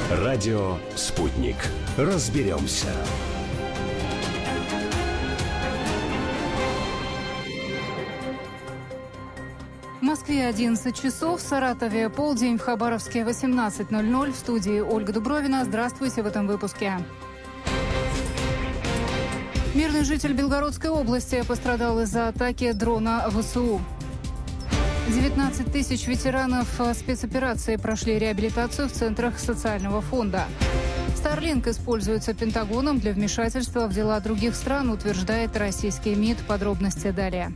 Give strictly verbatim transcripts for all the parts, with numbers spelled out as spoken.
Радио «Спутник». Разберемся. В Москве одиннадцать часов, в Саратове полдень, в Хабаровске восемнадцать ноль ноль. В студии Ольга Дубровина. Здравствуйте в этом выпуске. Мирный житель Белгородской области пострадал из-за атаки дрона ВСУ. девятнадцать тысяч ветеранов спецоперации прошли реабилитацию в центрах социального фонда. Starlink используется Пентагоном для вмешательства в дела других стран, утверждает российский МИД. Подробности далее.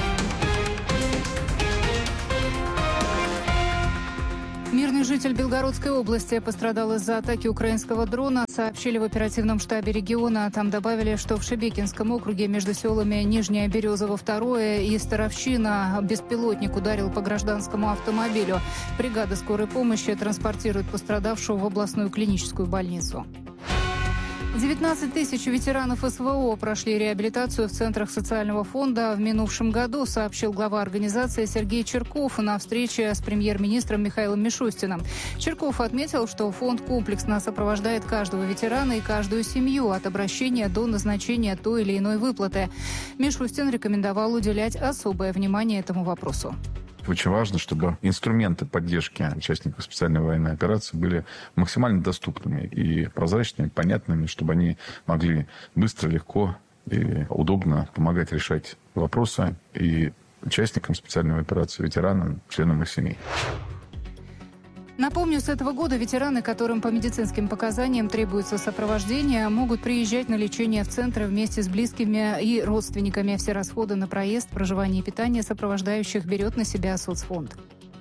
Мирный житель Белгородской области пострадал из-за атаки украинского дрона, сообщили в оперативном штабе региона. Там добавили, что в Шебекинском округе между селами Нижняя Березово второе и Старовщина беспилотник ударил по гражданскому автомобилю. Бригада скорой помощи транспортирует пострадавшего в областную клиническую больницу. девятнадцать тысяч ветеранов СВО прошли реабилитацию в центрах социального фонда в минувшем году, сообщил глава организации Сергей Черков на встрече с премьер-министром Михаилом Мишустиным. Черков отметил, что фонд комплексно сопровождает каждого ветерана и каждую семью от обращения до назначения той или иной выплаты. Мишустин рекомендовал уделять особое внимание этому вопросу. Очень важно, чтобы инструменты поддержки участников специальной военной операции были максимально доступными и прозрачными, понятными, чтобы они могли быстро, легко и удобно помогать решать вопросы и участникам специальной операции, ветеранам, членам их семей. Напомню, с этого года ветераны, которым по медицинским показаниям требуется сопровождение, могут приезжать на лечение в центры вместе с близкими и родственниками. Все расходы на проезд, проживание и питание сопровождающих берет на себя соцфонд.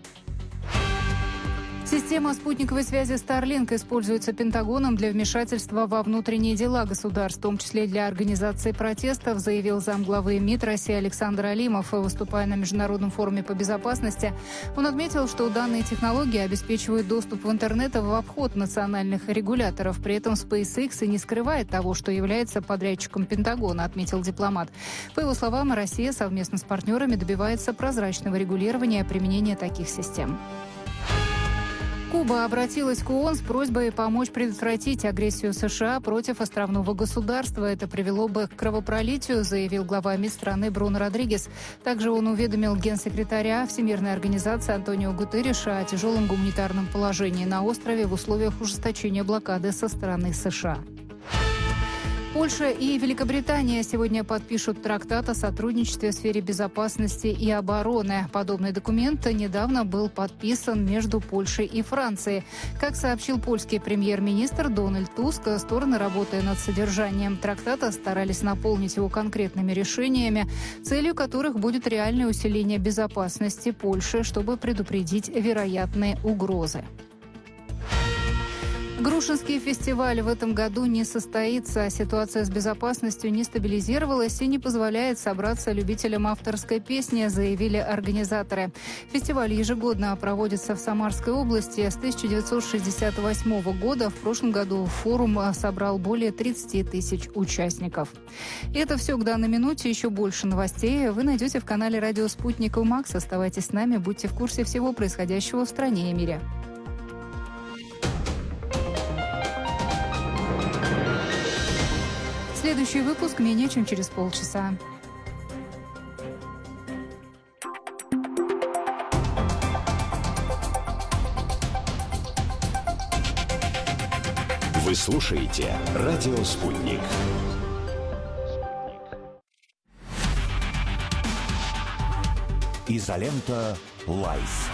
Система спутниковой связи Starlink используется Пентагоном для вмешательства во внутренние дела государств, в том числе для организации протестов, заявил замглавы МИД России Александр Алимов, выступая на Международном форуме по безопасности. Он отметил, что данные технологии обеспечивают доступ в интернет в обход национальных регуляторов. При этом SpaceX и не скрывает того, что является подрядчиком Пентагона, отметил дипломат. По его словам, Россия совместно с партнерами добивается прозрачного регулирования применения таких систем. Куба обратилась к ООН с просьбой помочь предотвратить агрессию США против островного государства. Это привело бы к кровопролитию, заявил глава МИД страны Бруно Родригес. Также он уведомил генсекретаря Всемирной организации Антонио Гутерриша о тяжелом гуманитарном положении на острове в условиях ужесточения блокады со стороны США. Польша и Великобритания сегодня подпишут трактат о сотрудничестве в сфере безопасности и обороны. Подобный документ недавно был подписан между Польшей и Францией. Как сообщил польский премьер-министр Дональд Туск, стороны, работая над содержанием трактата, старались наполнить его конкретными решениями, целью которых будет реальное усиление безопасности Польши, чтобы предупредить вероятные угрозы. Грушинский фестиваль в этом году не состоится. Ситуация с безопасностью не стабилизировалась и не позволяет собраться любителям авторской песни, заявили организаторы. Фестиваль ежегодно проводится в Самарской области с тысяча девятьсот шестьдесят восьмого года. В прошлом году форум собрал более тридцати тысяч участников. И это все к данной минуте. Еще больше новостей вы найдете в канале «Радио Спутник» и Макс. Оставайтесь с нами, будьте в курсе всего происходящего в стране и мире. Следующий выпуск менее чем через полчаса. Вы слушаете «Радио Спутник». Изолента Лайф.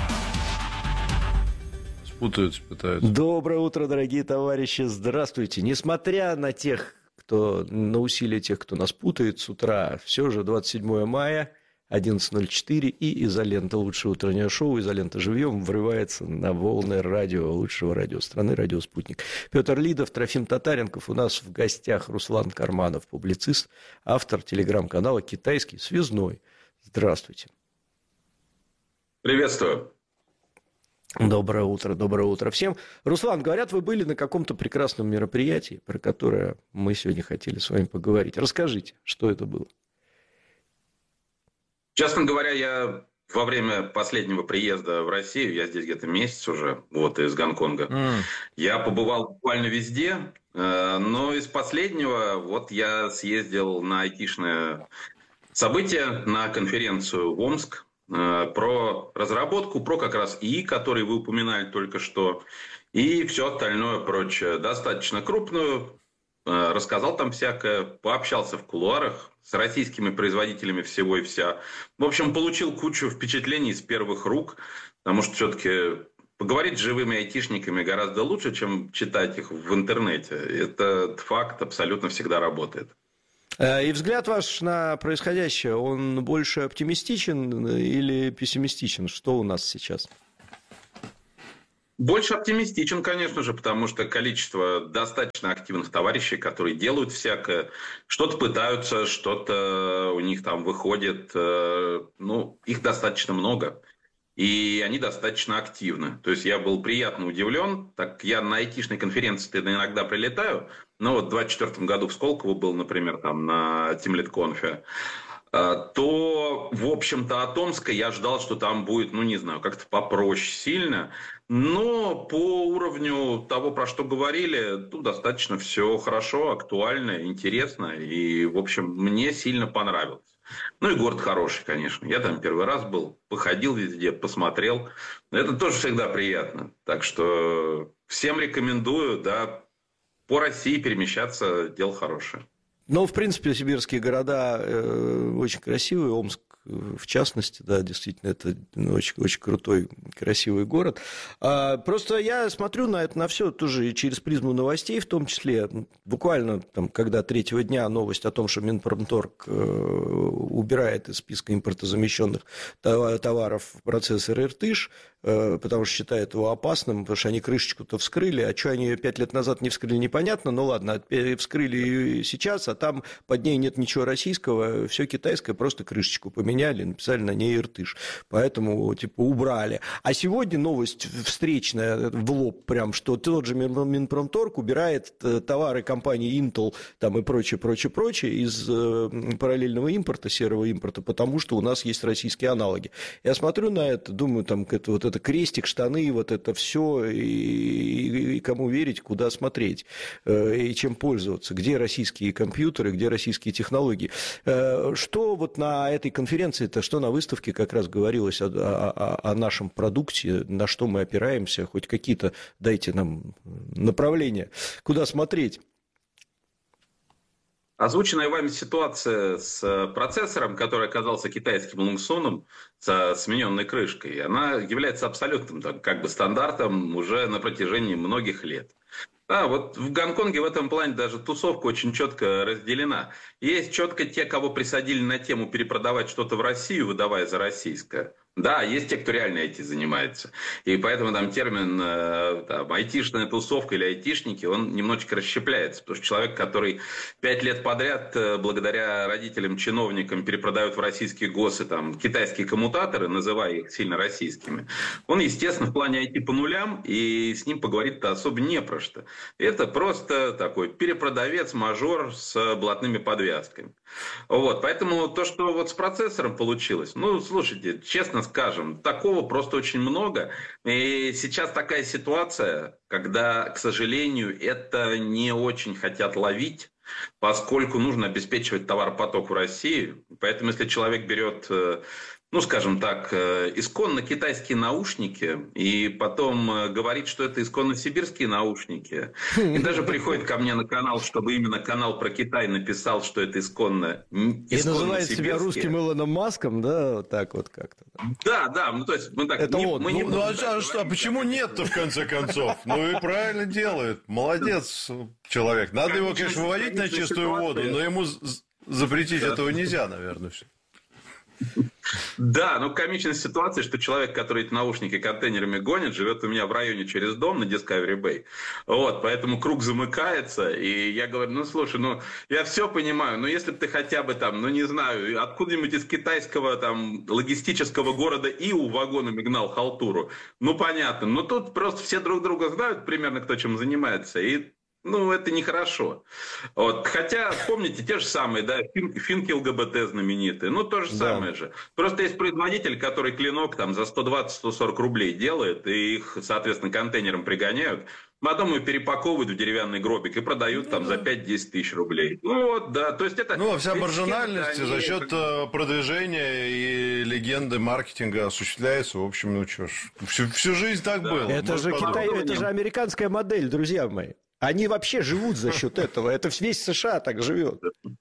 Путаются, пытаются. Доброе утро, дорогие товарищи. Здравствуйте. Несмотря на тех, кто, на усилия тех, кто нас путает с утра, все же двадцать седьмое мая, одиннадцать ноль четыре, и «Изолента», лучшее утреннее шоу «Изолента живьем» врывается на волны радио, лучшего радио страны, «Радио Спутник». Петр Лидов, Трофим Татаренков, у нас в гостях Руслан Карманов, публицист, автор телеграм-канала «Китайский связной». Здравствуйте. Приветствую. Доброе утро, доброе утро всем. Руслан, говорят, вы были на каком-то прекрасном мероприятии, про которое мы сегодня хотели с вами поговорить. Расскажите, что это было? Честно говоря, я во время последнего приезда в Россию, я здесь где-то месяц уже, вот, из Гонконга, mm. я побывал буквально везде, но из последнего, вот я съездил на айтишное событие, на конференцию в Омск, про разработку, про как раз ИИ, который вы упоминали только что, и все остальное прочее. Достаточно крупную, рассказал там всякое, пообщался в кулуарах с российскими производителями всего и вся. В общем, получил кучу впечатлений с первых рук, потому что все-таки поговорить с живыми айтишниками гораздо лучше, чем читать их в интернете. Этот факт абсолютно всегда работает. И взгляд ваш на происходящее, он больше оптимистичен или пессимистичен? Что у нас сейчас? Больше оптимистичен, конечно же, потому что количество достаточно активных товарищей, которые делают всякое, что-то пытаются, что-то у них там выходит, ну, их достаточно много. И они достаточно активны. То есть я был приятно удивлен. Так я на айтишной конференции иногда прилетаю. Но вот в двадцать четвёртом году в Сколково был, например, там на TeamLead-конфе. То, в общем-то, от Омска я ждал, что там будет, ну, не знаю, как-то попроще сильно. Но по уровню того, про что говорили, тут достаточно все хорошо, актуально, интересно. И, в общем, мне сильно понравилось. Ну и город хороший, конечно. Я там первый раз был, походил везде, посмотрел. Это тоже всегда приятно. Так что всем рекомендую, да, по России перемещаться, дело хорошее. Ну, в принципе, сибирские города э, очень красивые, Омск в частности, да, действительно, это очень, очень крутой, красивый город. А, просто я смотрю на это, на все тоже через призму новостей, в том числе, буквально, там, когда третьего дня новость о том, что Минпромторг э, убирает из списка импортозамещенных товаров процессор Иртыш, э, потому что считает его опасным, потому что они крышечку-то вскрыли, а что они пять лет назад не вскрыли, непонятно, ну ладно, вскрыли ее сейчас, а там под ней нет ничего российского, все китайское, просто крышечку поменяли. Написали на ней Иртыш, поэтому типа убрали. А сегодня новость встречная в лоб прям, что тот же Минпромторг убирает товары компании Intel там и прочее, прочее, прочее из параллельного импорта, серого импорта, потому что у нас есть российские аналоги. Я смотрю на это, думаю, там это, вот это крестик, штаны, вот это все, и, и, и кому верить, куда смотреть, и чем пользоваться, где российские компьютеры, где российские технологии. Что вот на этой конференции, это что на выставке как раз говорилось о, о, о нашем продукте, на что мы опираемся, хоть какие-то дайте нам направления, куда смотреть. Озвученная вами ситуация с процессором, который оказался китайским Лунгсуном со смененной крышкой, она является абсолютным так, как бы стандартом уже на протяжении многих лет. Да, вот в Гонконге в этом плане даже тусовка очень четко разделена. Есть четко те, кого присадили на тему перепродавать что-то в Россию, выдавая за российское. Да, есть те, кто реально этим занимается. И поэтому там термин там, айтишная тусовка или айтишники, он немножечко расщепляется. Потому что человек, который пять лет подряд, благодаря родителям-чиновникам, перепродает в российские ГОСы там, китайские коммутаторы, называя их сильно российскими, он, естественно, в плане ай ти по нулям, и с ним поговорить-то особо не про что. Это просто такой перепродавец, мажор с блатными подвязками. Вот, поэтому то, что вот с процессором получилось, ну, слушайте, честно скажем, такого просто очень много. И сейчас такая ситуация, когда, к сожалению, это не очень хотят ловить, поскольку нужно обеспечивать товаропоток в России. Поэтому, если человек берет, ну, скажем так, исконно китайские наушники, и потом говорит, что это исконно сибирские наушники, и даже приходит ко мне на канал, чтобы именно канал про Китай написал, что это исконно сибирские. И называет себя русским Илоном Маском, да, вот так вот как-то. Да, да, ну то есть мы так это не, он. мы ну, не ну а что, что, почему нет-то в конце концов? Ну и правильно делает, молодец человек. Надо его, конечно, выводить на чистую воду, но ему запретить этого нельзя, наверное, все. Да, ну комичность ситуации, что человек, который эти наушники контейнерами гонит, живет у меня в районе через дом на Discovery Bay. Вот, поэтому круг замыкается, и я говорю, ну слушай, ну я все понимаю, но если бы ты хотя бы там, ну не знаю, откуда-нибудь из китайского там логистического города Иу вагонами гнал халтуру, ну понятно, но тут просто все друг друга знают примерно, кто чем занимается, и Ну, это нехорошо. Вот. Хотя, помните, те же самые, да, финки ЛГБТ знаменитые. Ну, то же Да. самое же. Просто есть производитель, который клинок там за сто двадцать - сто сорок рублей делает, и их, соответственно, контейнером пригоняют. Потом ее перепаковывают в деревянный гробик и продают там за пять-десять тысяч рублей. Ну, вот, да. То есть это... Ну, а вся эти маржинальность схемы, за они- счет э, продвижения и легенды маркетинга осуществляется. В общем, ну что ж, всю, всю жизнь так было. Это Можно же подумать. Китай, это же американская модель, друзья мои. Они вообще живут за счет этого. Это весь США так живет.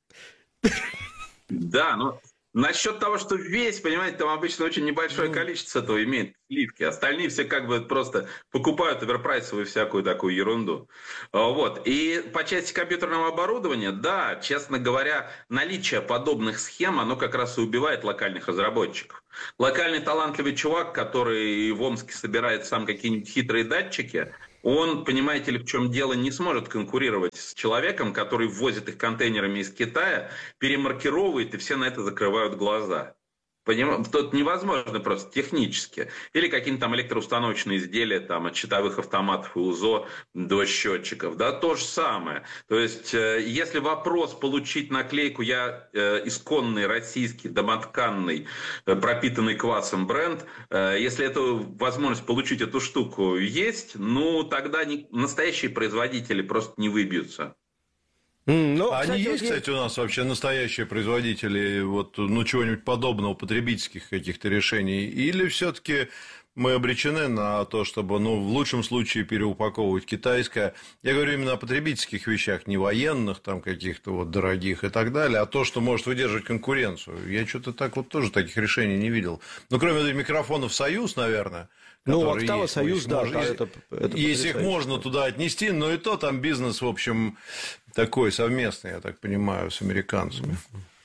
Да, но насчет того, что весь, понимаете, там обычно очень небольшое количество этого имеет сливки. Остальные все как бы просто покупают оверпрайсовую всякую такую ерунду. А, Вот. И по части компьютерного оборудования, да, честно говоря, наличие подобных схем, оно как раз и убивает локальных разработчиков. Локальный талантливый чувак, который в Омске собирает сам какие-нибудь хитрые датчики, он, понимаете ли, в чем дело, не сможет конкурировать с человеком, который ввозит их контейнерами из Китая, перемаркировывает, и все на это закрывают глаза. Понимаете, тут невозможно просто технически. Или какие-нибудь там электроустановочные изделия там, от щитовых автоматов и УЗО до счетчиков. Да, то же самое. То есть, э, если вопрос получить наклейку «Я э, исконный российский домотканный, э, пропитанный квасом бренд», э, если эта возможность получить эту штуку есть, ну, тогда не, настоящие производители просто не выбьются. М, ну, А кстати, они вот есть, кстати, у нас вообще настоящие производители вот, ну, чего-нибудь подобного, потребительских каких-то решений? Или все-таки мы обречены на то, чтобы, ну, в лучшем случае переупаковывать китайское? Я говорю именно о потребительских вещах, не военных, там, каких-то вот дорогих и так далее, а то, что может выдерживать конкуренцию. Я что-то так вот тоже таких решений не видел. Ну, кроме этих микрофонов «Союз», наверное. Ну, которые «Октава», есть. «Союз», да, Может, да, если- это- это Если их потрясающе. можно туда отнести, но и то там бизнес, в общем, такой совместный, я так понимаю, с американцами.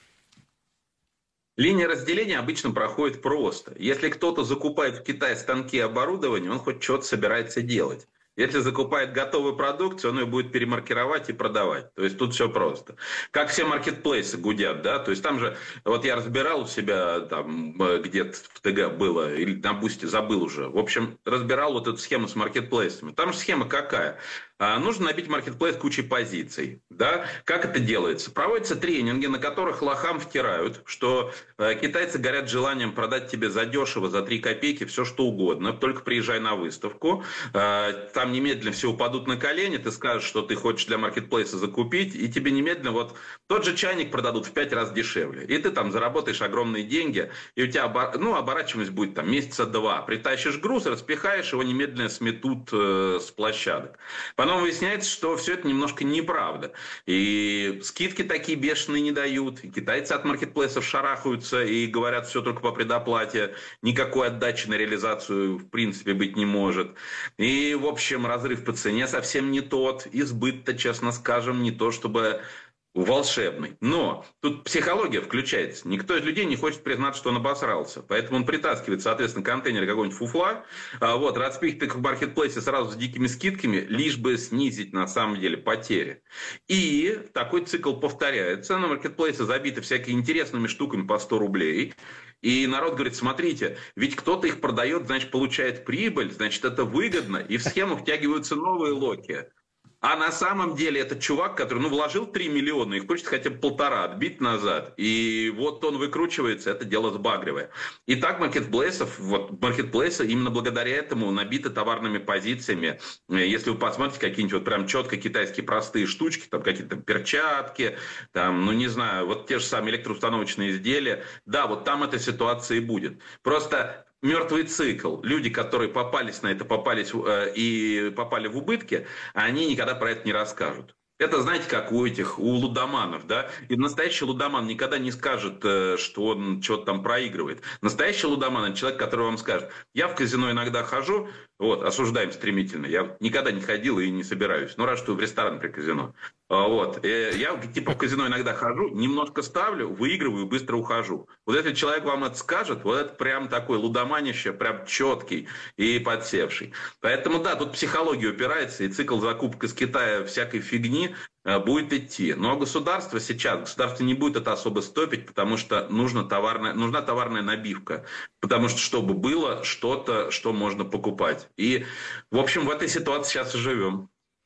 Линия разделения обычно проходит просто. Если кто-то закупает в Китае станки и оборудование, он хоть что-то собирается делать. Если закупает готовую продукцию, он ее будет перемаркировать и продавать. То есть тут все просто. Как все маркетплейсы гудят, да? То есть там же, вот я разбирал у себя там где-то в ТГ было, или на Бусти забыл уже. В общем, разбирал вот эту схему с маркетплейсами. Там же схема какая? А, нужно набить маркетплейс кучей позиций. Да? Как это делается? Проводятся тренинги, на которых лохам втирают, что э, китайцы горят желанием продать тебе задешево, за три копейки, все что угодно. Только приезжай на выставку. Э, там немедленно все упадут на колени, ты скажешь, что ты хочешь для маркетплейса закупить, и тебе немедленно вот тот же чайник продадут в пять раз дешевле. И ты там заработаешь огромные деньги, и у тебя обор... ну, оборачиваемость будет там месяца два. Притащишь груз, распихаешь, его немедленно сметут э, с площадок. Потом выясняется, что все это немножко неправда. И скидки такие бешеные не дают. И китайцы от маркетплейсов шарахаются и говорят, все только по предоплате. Никакой отдачи на реализацию в принципе быть не может. И, в общем, разрыв по цене совсем не тот. Избыт-то, честно скажем, не то, чтобы... волшебный. Но тут психология включается. Никто из людей не хочет признать, что он обосрался. Поэтому он притаскивает, соответственно, контейнер какого-нибудь фуфла, а вот, распихивает их в маркетплейсе сразу с дикими скидками, лишь бы снизить, на самом деле, потери. И такой цикл повторяется. На маркетплейсе забиты всякими интересными штуками по сто рублей. И народ говорит, смотрите, ведь кто-то их продает, значит, получает прибыль, значит, это выгодно. И в схему втягиваются новые локи. А на самом деле это чувак, который ну, вложил три миллиона, и хочет хотя бы полтора отбить назад. И вот он выкручивается, это дело сбагривая. И так маркетплейсов, вот маркетплейсы именно благодаря этому набиты товарными позициями. Если вы посмотрите какие-нибудь вот прям четко китайские простые штучки, там какие-то перчатки, там, ну не знаю, вот те же самые электроустановочные изделия, да, вот там эта ситуация и будет. Просто... мертвый цикл. Люди, которые попались на это, попались э, и попали в убытки, они никогда про это не расскажут. Это, знаете, как у этих, у лудоманов, да? И настоящий лудоман никогда не скажет, э, что он что-то там проигрывает. Настоящий лудоман – это человек, который вам скажет, я в казино иногда хожу, вот, осуждаем стремительно, я никогда не ходил и не собираюсь. Ну, раз что в ресторан при казино. Вот. Я типа в казино иногда хожу, немножко ставлю, выигрываю и быстро ухожу. Вот если человек вам это скажет, вот это прям такой лудоманище, прям четкий и подсевший. Поэтому да, тут психология упирается, и цикл закупок из Китая всякой фигни будет идти. Но государство сейчас, государство не будет это особо стопить, потому что нужна товарная, нужна товарная набивка. Потому что чтобы было что-то, что можно покупать. И, в общем, в этой ситуации сейчас и живем.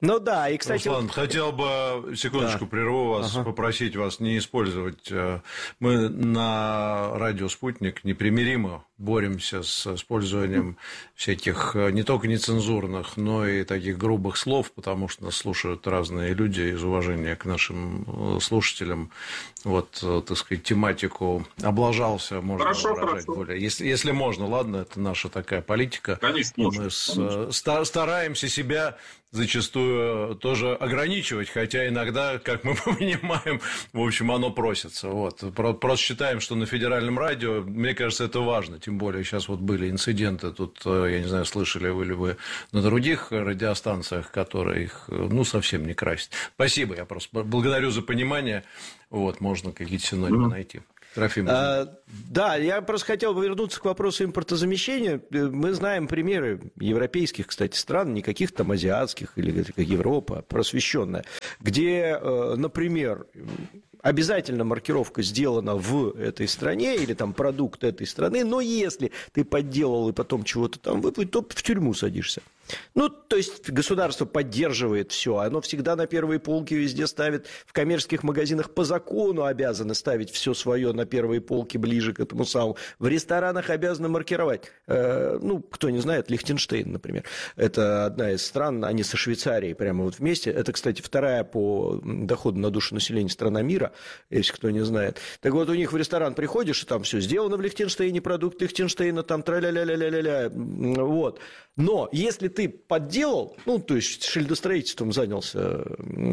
Ну да, и, кстати... Руслан, вот... хотел бы, секундочку, да. прерву вас, ага. попросить вас не использовать. Мы на радио «Спутник» непримиримо боремся с использованием всяких не только нецензурных, но и таких грубых слов, потому что нас слушают разные люди из уважения к нашим слушателям. Вот, так сказать, тематику облажался, можно хорошо, выражать хорошо. более. Если, если можно, ладно, это наша такая политика. Конечно, мы можно, с, конечно. стараемся себя зачастую тоже ограничивать, хотя иногда, как мы понимаем, в общем, оно просится. Вот. Просто считаем, что на федеральном радио, мне кажется, это важно. Тем более, сейчас вот были инциденты, тут, я не знаю, слышали вы ли вы на других радиостанциях, которые их, ну, совсем не красят. Спасибо, я просто благодарю за понимание. Вот, можно какие-то синонимы mm-hmm. найти. Трофим. А, да, я просто хотел бы вернуться к вопросу импортозамещения. Мы знаем примеры европейских, кстати, стран, не каких-то там азиатских или как Европа, просвещенная, где, например, обязательно маркировка сделана в этой стране или там продукт этой страны, но если ты подделал и потом чего-то там выплатил, то в тюрьму садишься. Ну, то есть государство поддерживает все, оно всегда на первые полки везде ставит, в коммерческих магазинах по закону обязаны ставить все свое на первые полки ближе к этому самому, в ресторанах обязаны маркировать. Э, ну, кто не знает, Лихтенштейн, например, это одна из стран, они со Швейцарией прямо вот вместе, это, кстати, вторая по доходу на душу населения страна мира, если кто не знает. Так вот, у них в ресторан приходишь, и там все сделано в Лихтенштейне, продукт Лихтенштейна, там тра-ля-ля-ля-ля-ля-ля, вот. Но если ты подделал, ну, то есть шильдостроительством занялся,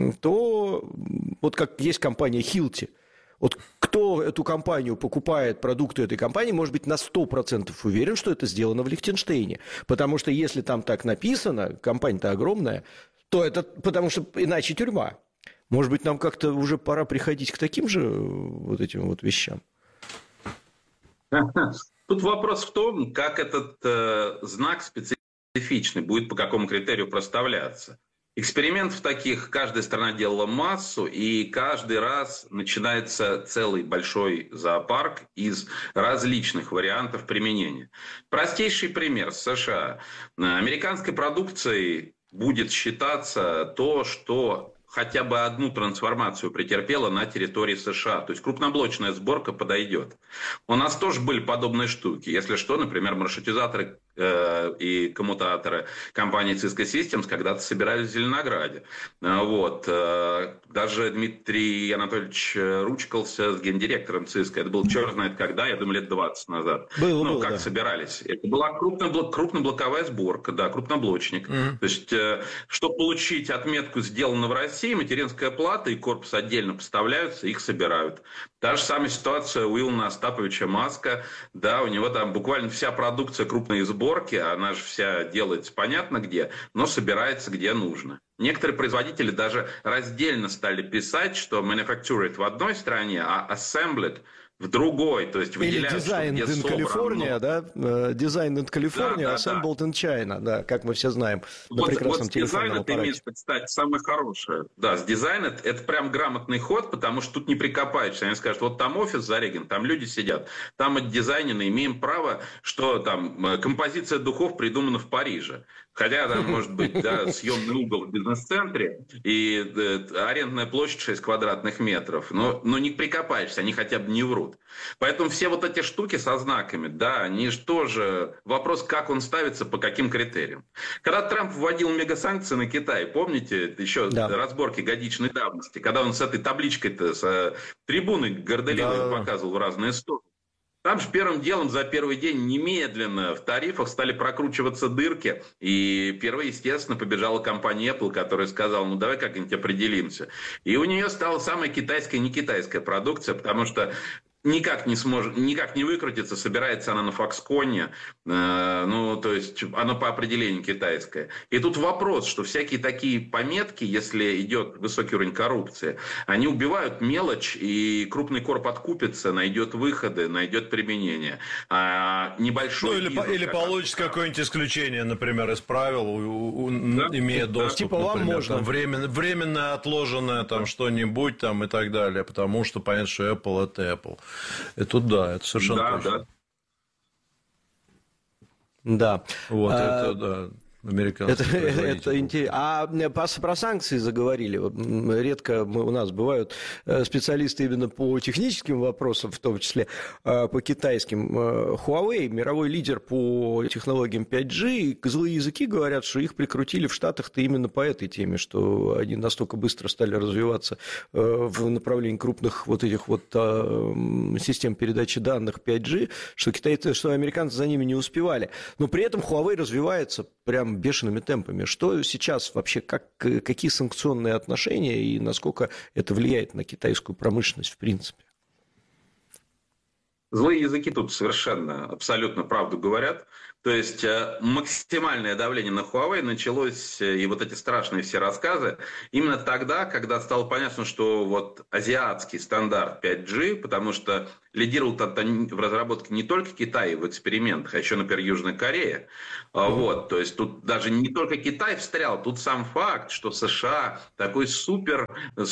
то вот как есть компания Hilti, вот кто эту компанию покупает, продукты этой компании, может быть на сто процентов уверен, что это сделано в Лихтенштейне. Потому что если там так написано, компания-то огромная, то это потому что иначе тюрьма. Может быть, нам как-то уже пора приходить к таким же вот этим вот вещам? Тут вопрос в том, как этот э, знак специфичный будет, по какому критерию проставляться. Экспериментов таких каждая страна делала массу, и каждый раз начинается целый большой зоопарк из различных вариантов применения. Простейший пример. США. Американской продукцией будет считаться то, что хотя бы одну трансформацию претерпела на территории США. То есть крупноблочная сборка подойдет. У нас тоже были подобные штуки. Если что, например, маршрутизаторы э, и коммутаторы компании Cisco Systems когда-то собирались в Зеленограде. Вот. Даже Дмитрий Анатольевич ручкался с гендиректором Cisco. Это был черт знает когда, я думаю, лет двадцать назад. Было, ну, было, как да. собирались. Это была крупноблок, крупноблоковая сборка, да, крупноблочник. Mm-hmm. То есть, э, чтобы получить отметку «сделано в России», материнская плата и корпус отдельно поставляются, их собирают. Та же самая ситуация у Илона Остаповича Маска. Да, у него там буквально вся продукция крупной сборки, она же вся делается понятно где, но собирается где нужно. Некоторые производители даже раздельно стали писать, что manufactured в одной стране, а assembled в другой, то есть выделяют, или Designed in California, да? Designed in California, да, да, Assembled да. in China, да, как мы все знаем. Вот, на прекрасном вот телефонном это аппарате. место, кстати, самое хорошее. Да, с дизайн это, это прям грамотный ход, потому что тут не прикопаешься. Они скажут, вот там офис Зарегин, там люди сидят, там отдизайнено, имеем право, что там композиция духов придумана в Париже. Хотя там может быть да, съемный угол в бизнес-центре и да, арендная площадь шесть квадратных метров. Но, но не прикопаешься, они хотя бы не врут. Поэтому все вот эти штуки со знаками, да, они же тоже вопрос, как он ставится, по каким критериям. Когда Трамп вводил мегасанкции на Китай, помните, еще да. разборки годичной давности, когда он с этой табличкой-то, с трибуны горделивой да. показывал в разные стороны. Там же первым делом за первый день немедленно в тарифах стали прокручиваться дырки. И первой, естественно, побежала компания Apple, которая сказала, ну давай как-нибудь определимся. И у нее стала самая китайская, не китайская продукция, потому что никак не сможет, никак не выкрутится, собирается она на Foxconn, э, ну, то есть, оно по определению китайское. И тут вопрос, что всякие такие пометки, если идет высокий уровень коррупции, они убивают мелочь, и крупный корп откупится, найдет выходы, найдет применение. А небольшой... Ну, или, бизнес, или получит какое-нибудь исключение, например, из правил, у, у, да? имея доступ, типа например, вам можно. Там, временно, временно отложенное там, что-нибудь там, и так далее, потому что понятно, что Apple – это Apple. Это да, это совершенно да, точно. Да. Да. Вот а, это да. американских Это, это производителей. интересно. А про, про санкции заговорили. Вот редко мы, у нас бывают специалисты именно по техническим вопросам, в том числе по китайским. Huawei, мировой лидер по технологиям пять джи, злые языки говорят, что их прикрутили в Штатах-то именно по этой теме, что они настолько быстро стали развиваться в направлении крупных вот этих вот систем передачи данных пять джи, что китайцы, что американцы за ними не успевали. Но при этом Huawei развивается прям бешеными темпами. Что сейчас вообще, как, какие санкционные отношения и насколько это влияет на китайскую промышленность в принципе? Злые языки тут совершенно, абсолютно правду говорят. То есть максимальное давление на Huawei началось, и вот эти страшные все рассказы, именно тогда, когда стало понятно, что вот азиатский стандарт пять джи, потому что лидировал в разработке не только Китай в экспериментах, а еще, например, Южная Корея. Вот, то есть тут даже не только Китай встрял, тут сам факт, что США такой супер,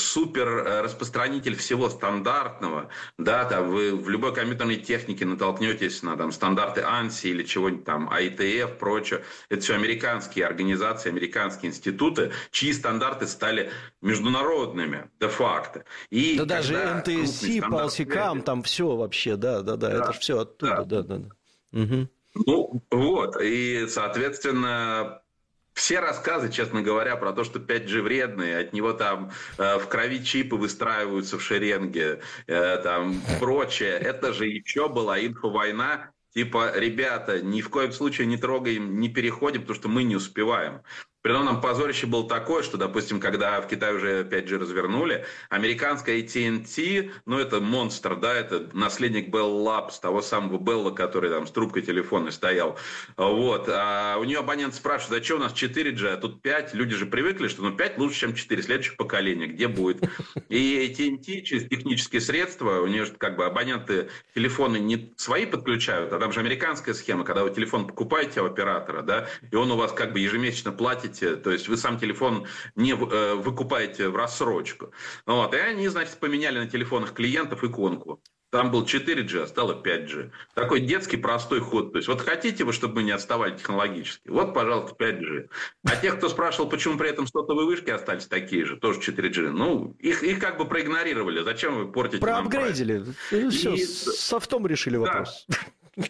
супер распространитель всего стандартного, да, там вы в любой компьютерной технике натолкнетесь на там, стандарты анси или чего-нибудь там, ай ти эф, прочее. Это все американские организации, американские институты, чьи стандарты стали международными де-факто. И да даже эн ти эс си, Палсикам, там все вообще, да, да, да, да, это же все оттуда, да, да, да. да. Угу. Ну, вот, и, соответственно, все рассказы, честно говоря, про то, что пять джи вредный, от него там э, в крови чипы выстраиваются в шеренге, э, там, прочее, это же еще была инфовойна, типа, ребята, ни в коем случае не трогаем, не переходим, потому что мы не успеваем. При том нам позорище было такое, что, допустим, когда в Китае уже пять джи развернули, американская эй ти энд ти, ну, это монстр, да, это наследник Bell Labs, того самого Белла, который там с трубкой телефонной стоял. Вот. А у нее абонент спрашивает, зачем у нас четыре джи, а тут пять? Люди же привыкли, что ну пять лучше, чем четыре, следующее поколение, где будет? И эй ти энд ти через технические средства, у нее же как бы абоненты телефоны не свои подключают, а там же американская схема, когда вы телефон покупаете у оператора, да, и он у вас как бы ежемесячно платит, то есть вы сам телефон не выкупаете в рассрочку. Вот. И они, значит, поменяли на телефонах клиентов иконку. Там был четыре джи, а стало пять джи. Такой детский простой ход. То есть вот хотите вы, чтобы мы не отставали технологически? Вот, пожалуйста, пять джи. А тех, кто спрашивал, почему при этом сотовые вышки остались такие же, тоже четыре джи, ну, их, их как бы проигнорировали. Зачем вы портите нам прайс? Проапгрейдили. И все, и... с софтом решили вопрос. Да.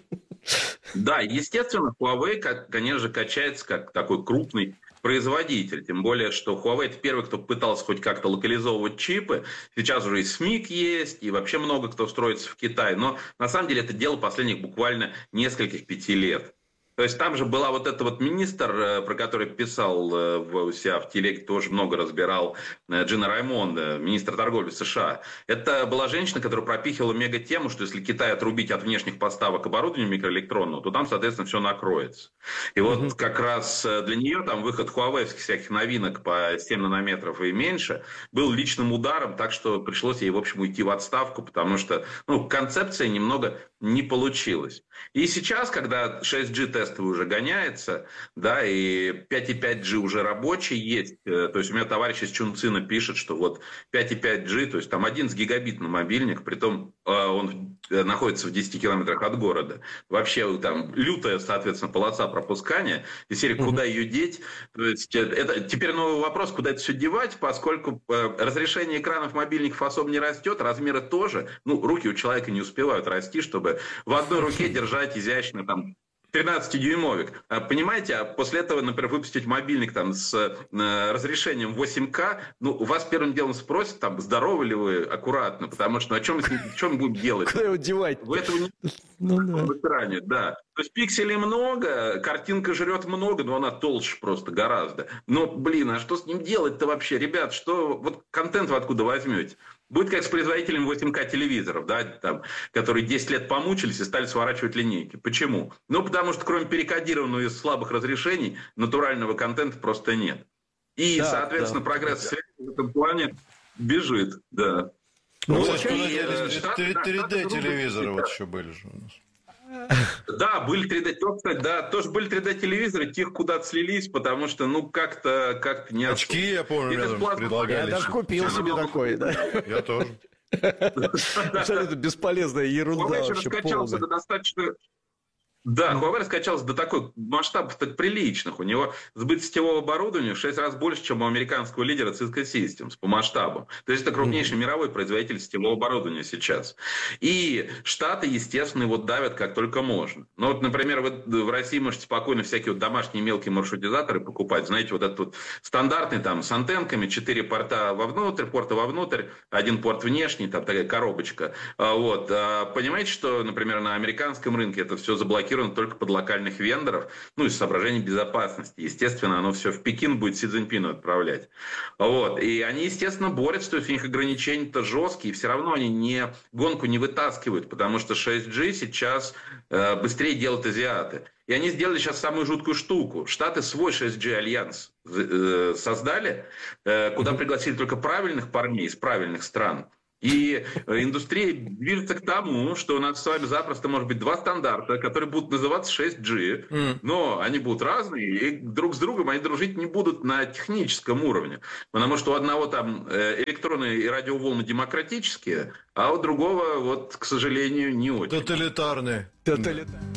Да, естественно, Huawei, конечно же, качается как такой крупный производитель. Тем более, что Huawei это первый, кто пытался хоть как-то локализовывать чипы. Сейчас уже и смик есть, и вообще много кто строится в Китае. Но на самом деле это дело последних буквально нескольких пяти лет. То есть там же была вот эта вот министр, про который писал у себя в телеге, тоже много разбирал, Джина Раймонда, министр торговли США. Это была женщина, которая пропихивала мега-тему, что если Китай отрубить от внешних поставок оборудования микроэлектронного, то там, соответственно, все накроется. И вот mm-hmm. как раз для нее там выход хуавейских всяких новинок по семь нанометров и меньше был личным ударом, так что пришлось ей, в общем, уйти в отставку, потому что ну, концепция немного не получилась. И сейчас, когда шесть джи тестовый уже гоняется, да, и пять и пять джи уже рабочий есть, то есть у меня товарищ из Чунцина пишет, что вот пять и пять джи, то есть там одиннадцать гигабит на мобильник, притом он находится в десяти километрах от города. Вообще там лютая, соответственно, полоса пропускания, и серия, куда ее деть? То есть это теперь новый вопрос, куда это все девать, поскольку разрешение экранов мобильников особо не растет, размеры тоже, ну, руки у человека не успевают расти, чтобы в одной руке держать изящно там тринадцатидюймовик. Понимаете, а после этого, например, выпустить мобильник там, с э, разрешением восемь ка, ну, вас первым делом спросят, там, здоровы ли вы, аккуратно, потому что ну, о чем, о чем мы будем делать? Куда его девать? Вы этого не ну, да. в экране, да. То есть пикселей много, картинка жрет много, но она толще просто гораздо. Но, блин, а что с ним делать-то вообще? Ребят, что, вот контент вы откуда возьмете? Будет как с производителем восемь ка телевизоров, да, там, которые десять лет помучились и стали сворачивать линейки. Почему? Ну, потому что кроме перекодированного из слабых разрешений, натурального контента просто нет. И, да, соответственно, да. прогресс в этом плане бежит, да. Ну, вот, и, три дэ телевизоры вот еще были же у нас. Да, были три дэ, кстати, да, тоже были три дэ телевизоры, тех куда-то слились, потому что, ну, как-то, как-то не... Очки, я помню, рядом предлагали. Я даже купил себе такой, да. Я тоже. Абсолютно бесполезная ерунда вообще полная. Достаточно... Да, Huawei раскачался до такой масштабов так приличных. У него сбыт сетевого оборудования в шесть раз больше, чем у американского лидера Cisco Systems по масштабам. То есть это крупнейший mm-hmm. мировой производитель сетевого оборудования сейчас. И Штаты, естественно, его давят как только можно. Ну вот, например, вы в России можете спокойно всякие вот домашние мелкие маршрутизаторы покупать. Знаете, вот этот вот стандартный там с антенками, четыре порта вовнутрь, порта вовнутрь, один порт внешний, там такая коробочка. Вот. Понимаете, что, например, на американском рынке это все заблокировано только под локальных вендоров, ну, из соображений безопасности. Естественно, оно все в Пекин будет Си Цзиньпину отправлять. Вот. И они, естественно, борются, то есть у них ограничения-то жесткие, и все равно они не, гонку не вытаскивают, потому что шесть джи сейчас э, быстрее делают азиаты. И они сделали сейчас самую жуткую штуку. Штаты свой шесть джи альянс э, создали, э, куда пригласили только правильных парней из правильных стран. И индустрия движется к тому, что у нас с вами запросто может быть два стандарта, которые будут называться шесть джи, mm. но они будут разные, и друг с другом они дружить не будут на техническом уровне. Потому что у одного там электроны и радиоволны демократические, а у другого, вот, к сожалению, не очень. Тоталитарные. Тоталитарные.